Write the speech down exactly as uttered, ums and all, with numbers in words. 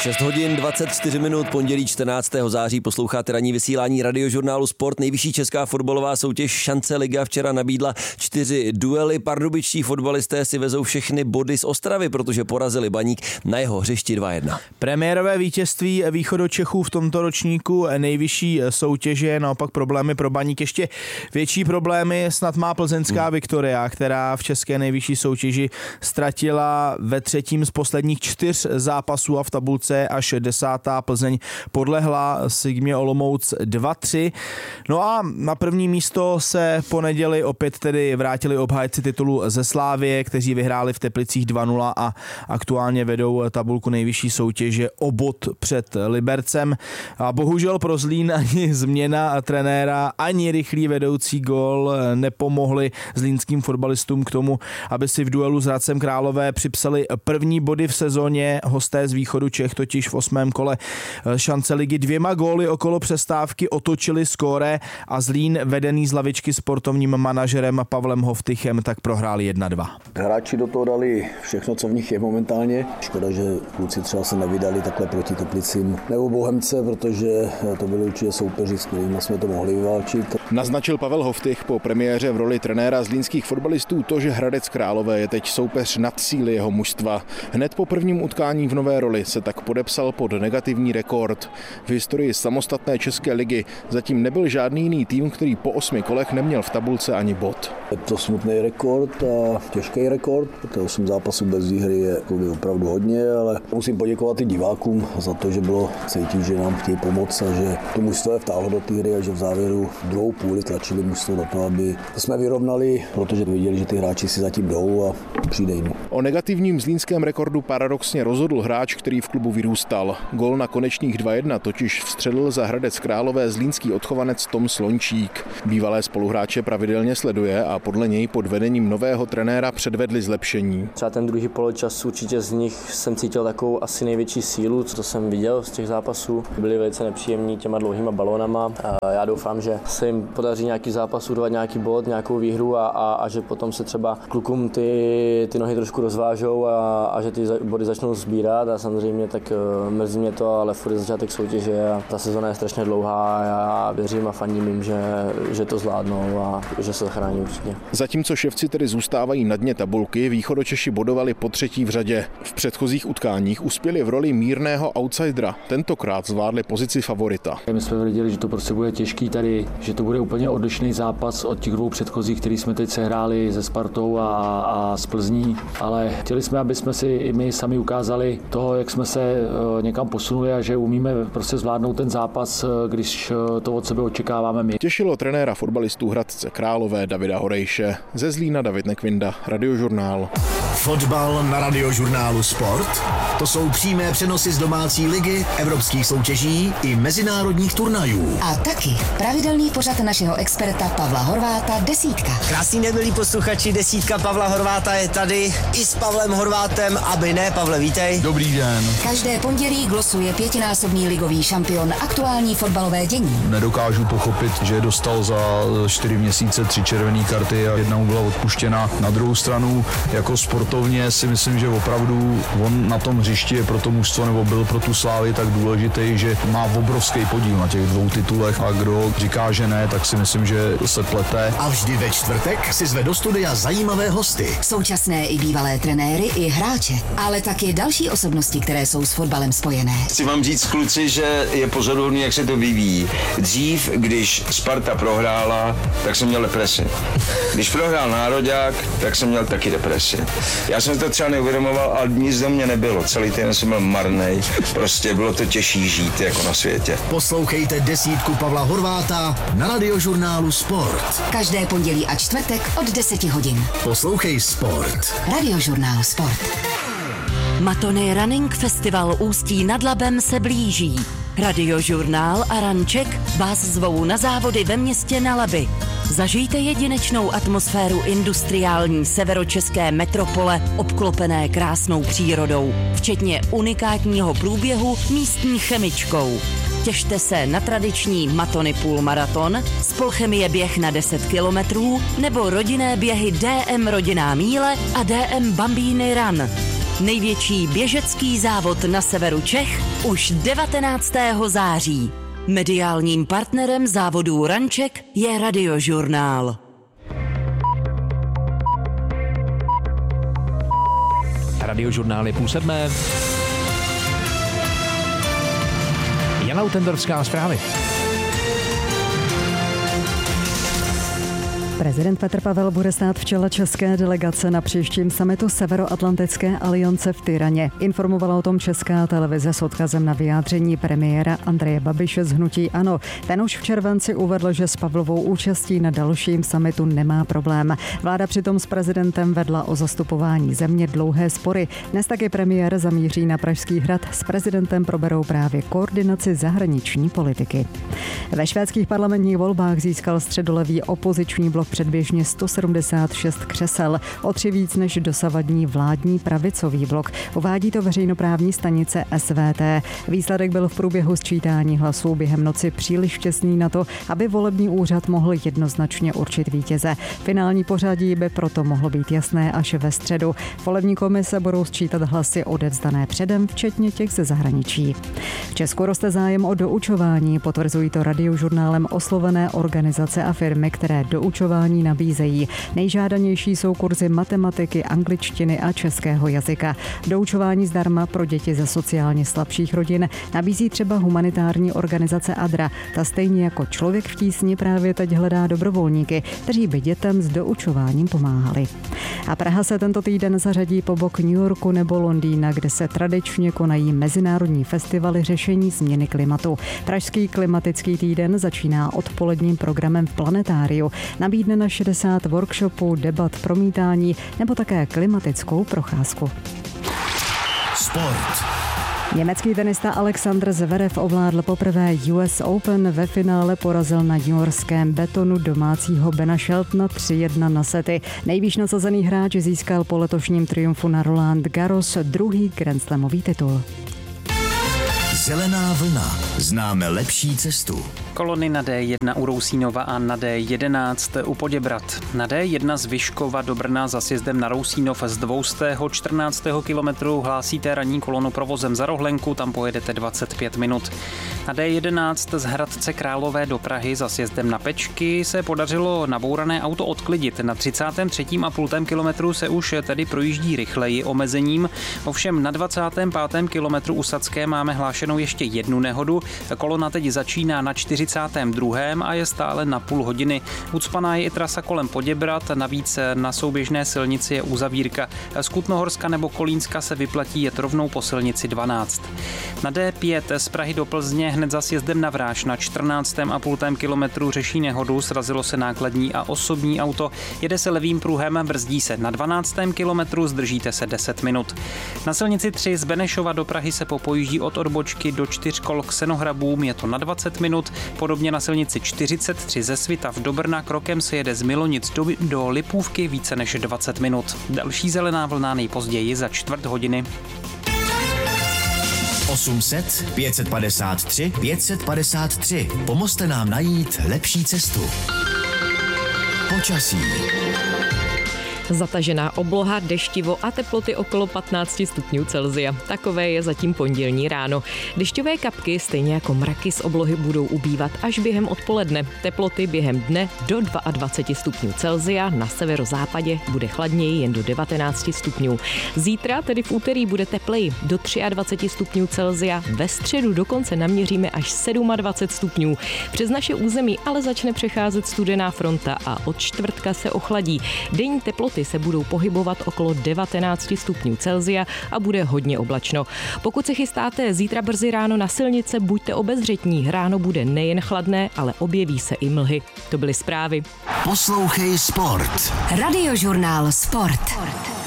šest hodin dvacet čtyři minut, pondělí čtrnáctého září posloucháte ranní vysílání Radiožurnálu Sport. Nejvyšší česká fotbalová soutěž Šance liga včera nabídla čtyři duely. Pardubičtí fotbalisté si vezou všechny body z Ostravy, protože porazili Baník na jeho hřišti dva jedna. Premiérové vítězství Východočechů v tomto ročníku nejvyšší soutěže, naopak problémy pro Baník. Ještě větší problémy snad má plzeňská hmm. Viktoria, která v české nejvyšší soutěži ztratila ve třetím z posledních čtyř zápasů a v tabulce až desátá. Plzeň podlehla Sigmě Olomouc dva tři. No a na první místo se po neděli opět tedy vrátili obhájci titulu ze Slávie, kteří vyhráli v Teplicích dva nula a aktuálně vedou tabulku nejvyšší soutěže o bod před Libercem. A bohužel pro Zlín ani změna trenéra, ani rychlý vedoucí gól nepomohli zlínským fotbalistům k tomu, aby si v duelu s Hradcem Králové připsali první body v sezóně. Hosté z východu Čech totiž v osmém kole Šance ligy dvěma góly okolo přestávky otočili skóre a Zlín, vedený z lavičky sportovním manažerem Pavlem Hovtychem, tak prohráli jedna dva. Hráči do toho dali všechno, co v nich je momentálně. Škoda, že kluci třeba se nevydali takhle proti Teplicím nebo Bohemce, protože to byli určitě soupeři, s kterými jsme to mohli vyválčit. Naznačil Pavel Hovtych po premiéře v roli trenéra zlínských fotbalistů to, že Hradec Králové je teď soupeř nad síly jeho mužstva. Hned po prvním utkání v nové roli se tak podepsal pod negativní rekord. V historii samostatné české ligy zatím nebyl žádný jiný tým, který po osmi kolech neměl v tabulce ani bod. Je to smutný rekord a těžký rekord, protože osm zápasů bez výhry je opravdu hodně, ale musím poděkovat i divákům za to, že bylo cítit, že nám chtějí pomoct a že to mužstvo je vtáhlo do té hry a že v závěru druhou půli tlačili mužstvo do toho, aby jsme vyrovnali, protože viděli, že ty hráči si zatím jdou a přijde jim. O negativním zlínském rekordu paradoxně rozhodl hráč, který v klubu vyrůstal. Gól na konečných dva jedna totiž vstřelil za Hradec Králové zlínský odchovanec Tom Slončík. Bývalé spoluhráče pravidelně sleduje a podle něj pod vedením nového trenéra předvedli zlepšení. Třeba ten druhý poločas určitě z nich jsem cítil takovou asi největší sílu, co jsem viděl z těch zápasů. Byli velice nepříjemní těma dlouhýma balónama. A já doufám, že se jim podaří nějaký zápas udovat nějaký bod, nějakou výhru a, a, a že potom se třeba klukům ty, ty nohy trošku rozvážou a, a že ty body začnou sbírat a samozřejmě tak mrzí mě to, ale furt je začátek soutěže a ta sezona je strašně dlouhá a já věřím a fandím jim, že, že to zvládnou a že se zachrání určitě. Zatímco ševci tedy zůstávají na dně tabulky, Východočeši bodovali po třetí v řadě. V předchozích utkáních uspěli v roli mírného outsidera, tentokrát zvládli pozici favorita. My jsme věděli, že to prostě bude těžký tady, že to bude úplně odlišný zápas od těch dvou předchozích, který jsme teď sehráli se Spartou a, a s Plzní, ale chtěli jsme, aby jsme si i my sami ukázali toho, jak jsme se někam posunuli a že umíme prostě zvládnout ten zápas, když to od sebe očekáváme my. Těšilo trenéra fotbalistů Hradce Králové Davida Horejše. Ze Zlína David Nekvinda, Radiožurnál. Fotbal na Radiožurnálu Sport. To jsou přímé přenosy z domácí ligy, evropských soutěží i mezinárodních turnajů. A taky pravidelný pořad našeho experta Pavla Horváta Desítka. Krásný den, milí posluchači, Desítka Pavla Horváta je tady i s Pavlem Horvátem, aby ne, Pavle, vítej. Dobrý den. Každé pondělí glosuje pětinásobný ligový šampion aktuální fotbalové dění. Nedokážu pochopit, že dostal za čtyři měsíce tři červené karty a jedna mu byla odpuštěna. Na druhou stranu, jako sportovně si myslím, že opravdu on na tom hřišti je pro to mužstvo nebo byl pro tu Slávy tak důležitý, že má obrovský podíl na těch dvou titulech a kdo říká, že ne, tak si myslím, že se plete. A vždy ve čtvrtek si zve do studia zajímavé hosty. Současné i bývalé trenéry i hráče, ale taky další osobnosti, které jsou s fotbalem spojené. Chci vám říct, kluci, že je pozoruhodný, jak se to vyvíjí. Dřív, když Sparta prohrála, tak jsem měl depresi. Když prohrál Nároďák, tak jsem měl taky depresi. Já jsem to třeba neuvědomoval, ale nic do mě nebylo. Celý týden jsem byl marnej. Prostě bylo to těžší žít jako na světě. Poslouchejte Desítku Pavla Horváta na Radiožurnálu Sport. Každé pondělí a čtvrtek od deseti hodin. Poslouchej Sport. Radiožurnál Sport. Matony Running Festival Ústí nad Labem se blíží. Radiožurnál a Ranček vás zvou na závody ve městě na Labi. Zažijte jedinečnou atmosféru industriální severočeské metropole obklopené krásnou přírodou, včetně unikátního průběhu místní chemičkou. Těšte se na tradiční Matony půlmaraton, Spolchemie běh na deset kilometrů nebo rodinné běhy D M Rodinná míle a D M Bambíny Run. Největší běžecký závod na severu Čech už devatenáctého září. Mediálním partnerem závodů Ranček je Radiožurnál. Radiožurnál je půl sedmé. Jana Utendorská, zprávy. Prezident Petr Pavel bude stát v čele české delegace na příštím summitu Severoatlantické aliance v Tyraně. Informovala o tom Česká televize s odkazem na vyjádření premiéra Andreje Babiše z hnutí ANO. Ten už v červenci uvedl, že s Pavlovou účastí na dalším summitu nemá problém. Vláda přitom s prezidentem vedla o zastupování země dlouhé spory. Dnes taky premiér zamíří na Pražský hrad. S prezidentem proberou právě koordinaci zahraniční politiky. Ve švédských parlamentních volbách získal středolevý opoziční blok předběžně sto sedmdesát šest křesel, o tři víc než dosavadní vládní pravicový blok. Uvádí to veřejnoprávní stanice S V T. Výsledek byl v průběhu sčítání hlasů během noci příliš těsný na to, aby volební úřad mohl jednoznačně určit vítěze. Finální pořadí by proto mohlo být jasné až ve středu. Volební komise budou sčítat hlasy odevzdané předem, včetně těch ze zahraničí. V Česku roste zájem o doučování, potvrzují to Radiožurnálem oslovené organizace a firmy, které doučování nabízejí. Nejžádanější jsou kurzy matematiky, angličtiny a českého jazyka. Doučování zdarma pro děti ze sociálně slabších rodin nabízí třeba humanitární organizace Adra. Ta stejně jako Člověk v tísni právě teď hledá dobrovolníky, kteří by dětem s doučováním pomáhali. A Praha se tento týden zařadí po bok New Yorku nebo Londýna, kde se tradičně konají mezinárodní festivaly řešení změny klimatu. Pražský klimatický týden začíná odpoledním programem v Planetáriu. Nabídne na šedesát workshopů, debat, promítání nebo také klimatickou procházku. Sport. Německý tenista Alexander Zverev ovládl poprvé U S Open, ve finále porazil na newyorském betonu domácího Bena Sheltona tři jedna na sety. Nejvýš nasazený hráč získal po letošním triumfu na Roland Garros druhý grandslamový titul. Zelená vlna. Známe lepší cestu. Kolony na D jedna u Rousínova a na D jedenáct u Poděbrad. Na D jedna z Vyškova do Brna za sjezdem na Rousínov z dvoustého čtrnáctého kilometru hlásíte ranní kolonu provozem za Rohlenku, tam pojedete dvacet pět minut. Na D jedenáct z Hradce Králové do Prahy za sjezdem na Pečky se podařilo nabourané auto odklidit. Na třicátém třetím a půl kilometru se už tedy projíždí rychleji omezením, ovšem na dvacátém pátém kilometru u Sadské máme hlášenou ještě jednu nehodu. Kolona teď začíná na čtyřicátém druhém a je stále na půl hodiny. Ucpaná je i trasa kolem Poděbrad, navíc na souběžné silnici je uzavírka. Z Kutnohorska nebo Kolínska se vyplatí jet rovnou po silnici dvanáct. Na D pět z Prahy do Plzně hned za sjezdem na Vráž na čtrnáctém a půl kilometru řeší nehodu, srazilo se nákladní a osobní auto, jede se levým pruhem, brzdí se na dvanáctém kilometru, zdržíte se deset minut. Na silnici tři z Benešova do Prahy se popojíždí od odbočky do čtyřkol k Senohrabům, je to na dvacet minut, podobně na silnici čtyřicet tři ze Svitav do Brna krokem se jede z Milonic do, do Lipůvky více než dvacet minut. Další zelená vlna nejpozději za čtvrt hodiny. osm set, pět set padesát tři, pět set padesát tři. Pomozte nám najít lepší cestu. Počasí. Zatažená obloha, deštivo a teploty okolo patnáct stupňů Celsia. Takové je zatím pondělní ráno. Dešťové kapky, stejně jako mraky z oblohy, budou ubývat až během odpoledne. Teploty během dne do dvacet dva stupňů Celsia, na severozápadě bude chladněji jen do devatenáct stupňů. Zítra, tedy v úterý, bude tepleji do dvacet tři stupňů Celsia, ve středu dokonce naměříme až dvacet sedm stupňů. Přes naše území ale začne přecházet studená fronta a od čtvrtka se ochladí. Denní teploty se budou pohybovat okolo devatenáct stupňů Celsia a bude hodně oblačno. Pokud se chystáte zítra brzy ráno na silnice, buďte obezřetní. Ráno bude nejen chladné, ale objeví se i mlhy. To byly zprávy. Poslouchej sport. Radiožurnál Sport.